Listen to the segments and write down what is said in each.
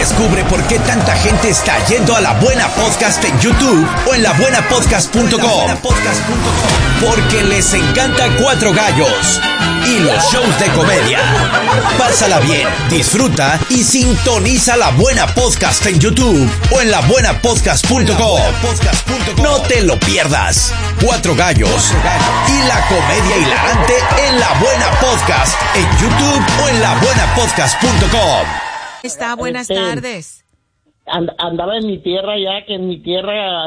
Descubre por qué tanta gente está yendo a La Buena Podcast en YouTube o en labuenapodcast.com. Porque les encanta Cuatro Gallos y los shows de comedia. Pásala bien, disfruta y sintoniza La Buena Podcast en YouTube o en labuenapodcast.com. No te lo pierdas. Cuatro Gallos y la comedia hilarante en La Buena Podcast en YouTube o en labuenapodcast.com. Está, buenas tardes. Andaba en mi tierra ya, que en mi tierra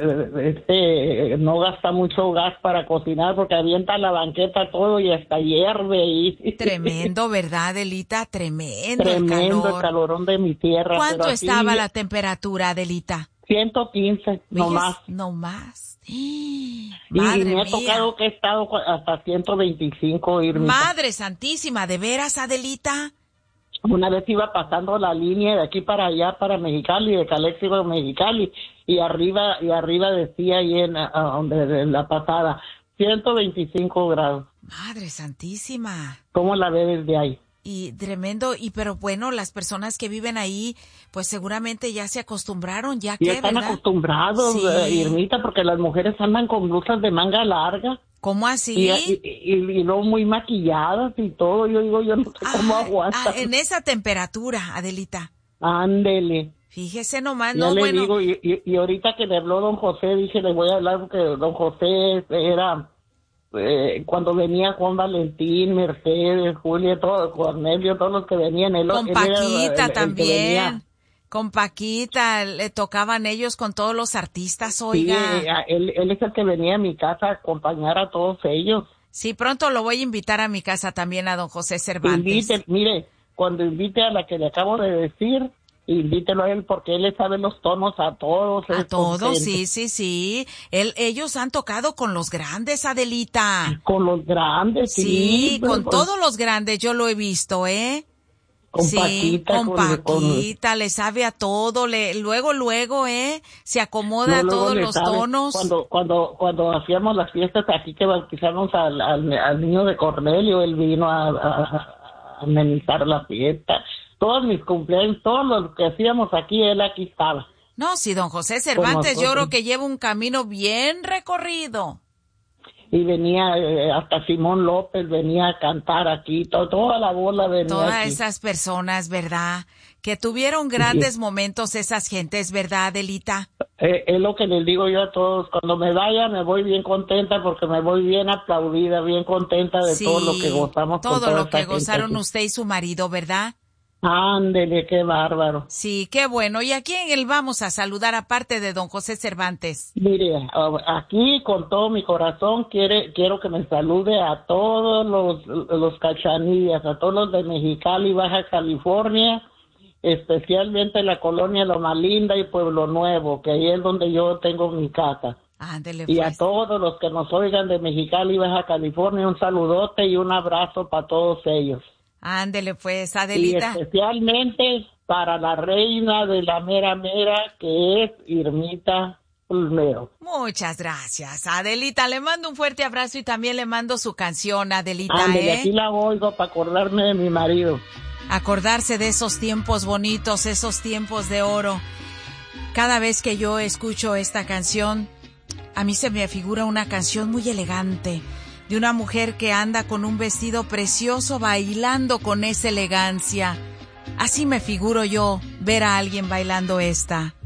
no gasta mucho gas para cocinar porque avienta la banqueta todo y hasta hierve. Y... Tremendo, ¿verdad, Adelita? Tremendo el calorón de mi tierra. ¿Cuánto estaba la temperatura, Adelita? 115, no más. No más. Madre mía. Me ha tocado que he estado hasta 125, Irma. Madre santísima, ¿de veras, Adelita? Una vez iba pasando la línea de aquí para allá, para Mexicali, de Calexico a Mexicali, y arriba decía ahí en la pasada, 125 grados. Madre santísima. ¿Cómo la ve desde ahí? Y tremendo, pero bueno, las personas que viven ahí, pues seguramente ya se acostumbraron, ya están ¿verdad? Acostumbrados, sí. Irmita, porque las mujeres andan con blusas de manga larga. ¿Cómo así? Y luego muy maquilladas y todo. Yo digo, yo no sé cómo aguantan. En esa temperatura, Adelita. Ándele. Fíjese nomás, ya no, le bueno. digo, y ahorita que le habló don José, dije, le voy a hablar porque don José era... cuando venía Juan Valentín, Mercedes, Julia, todo, Cornelio, todos los que venían. Con Paquita también. Con Paquita, le tocaban ellos con todos los artistas, oiga. Sí, él es el que venía a mi casa a acompañar a todos ellos. Sí, pronto lo voy a invitar a mi casa también a don José Cervantes. Mire, cuando invite a la que le acabo de decir, invítelo a él porque él le sabe los tonos a todos. A todos, sí. Ellos han tocado con los grandes, Adelita. Con los grandes, sí. Sí, con todos los grandes, yo lo he visto, ¿eh? Con sí, Paquita, con Paquita, le sabe a todo, luego, se acomoda a todos los tonos. Cuando hacíamos las fiestas aquí que bautizamos al niño de Cornelio, él vino a amenizar la fiesta. Todos mis cumpleaños, todo lo que hacíamos aquí, él aquí estaba. No, sí, don José Cervantes, yo creo que lleva un camino bien recorrido. Y venía hasta Simón López, venía a cantar aquí, toda la bola venía todas aquí. Esas personas, ¿verdad? Que tuvieron grandes momentos esas gentes, ¿verdad, Adelita? Es lo que les digo yo a todos, cuando me vaya me voy bien contenta porque me voy bien aplaudida, bien contenta de todo lo que gozamos. Todo lo que gozaron usted y su marido, ¿verdad? Ándele, qué bárbaro. Sí, qué bueno. ¿Y a quién vamos a saludar aparte de don José Cervantes? Mire, aquí con todo mi corazón quiero que me salude a todos los cachanillas, a todos los de Mexicali, Baja California, especialmente la colonia Loma Linda y Pueblo Nuevo, que ahí es donde yo tengo mi casa. Ándele, y pues. A todos los que nos oigan de Mexicali, Baja California, un saludote y un abrazo para todos ellos. Ándele pues, Adelita. Y especialmente para la reina de la mera mera, que es Irmita Olmero. Muchas gracias, Adelita. Le mando un fuerte abrazo y también le mando su canción, Adelita. Ándele, aquí la oigo para acordarme de mi marido. Acordarse de esos tiempos bonitos, esos tiempos de oro. Cada vez que yo escucho esta canción, a mí se me figura una canción muy elegante, de una mujer que anda con un vestido precioso bailando con esa elegancia. Así me figuro yo ver a alguien bailando esta.